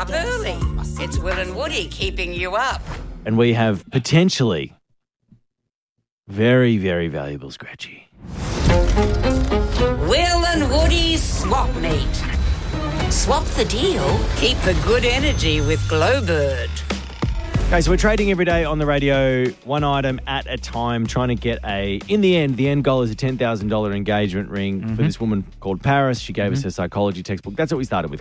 up early. It's Will and Woody keeping you up. And we have potentially very, very valuable Scratchy. Will and Woody swap meet. Swap the deal. Keep the good energy with Glowbird. Okay, so we're trading every day on the radio, one item at a time, trying to get in the end goal is a $10,000 engagement ring for this woman called Paris. She gave us her psychology textbook. That's what we started with.